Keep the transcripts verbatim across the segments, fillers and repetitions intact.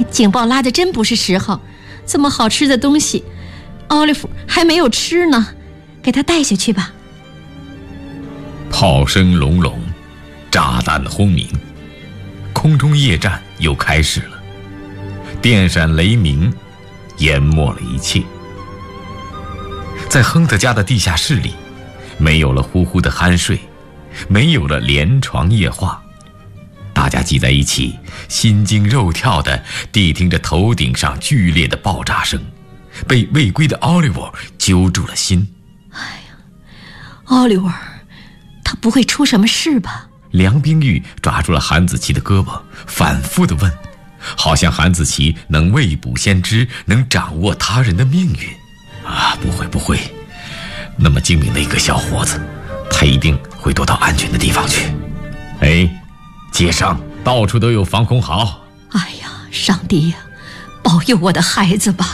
警报拉的真不是时候，这么好吃的东西，奥利弗还没有吃呢，给他带下去吧。 炮声隆隆，炸弹轰鸣，空中夜战又开始了。电闪雷鸣，淹没了一切。在亨特家的地下室里，没有了呼呼的酣睡，没有了连床夜话，大家挤在一起，心惊肉跳地谛听着头顶上剧烈的爆炸声，被未归的奥利弗揪住了心。 哎呀，奥利弗，他不会出什么事吧？ 梁冰玉抓住了韩子琪的胳膊，反复地问，好像韩子琪能未卜先知，能掌握他人的命运。啊，不会不会，那么精明的一个小伙子，他一定会躲到安全的地方去。哎，街上到处都有防空壕。 哎呀，上帝呀，保佑我的孩子吧！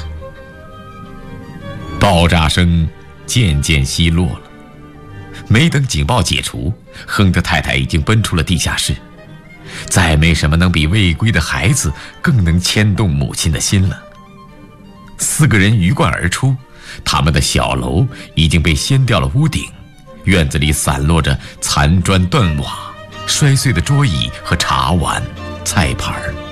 爆炸声渐渐息落了，没等警报解除，亨特太太已经奔出了地下室。再没什么能比未归的孩子更能牵动母亲的心了。四个人鱼贯而出，他们的小楼已经被掀掉了屋顶，院子里散落着残砖断瓦、摔碎的桌椅和茶碗、菜盘。